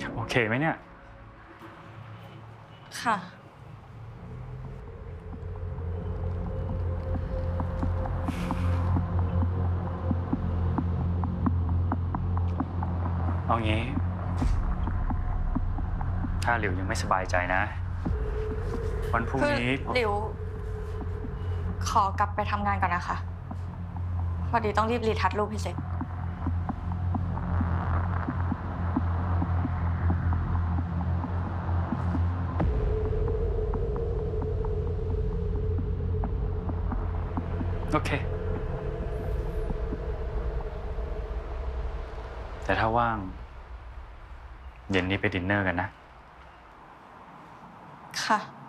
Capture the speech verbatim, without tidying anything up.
โอเคไหมเนี่ยค่ะเอางี้ถ้าหลิวยังไม่สบายใจนะวันพรุ่งนี้หลิวขอกลับไปทำงานก่อนนะคะพอดีต้องรีบรีทัชรูปให้เสร็จโอเคแต่ถ้าว่างเย็นนี้ไปดินเนอร์กันนะค่ะ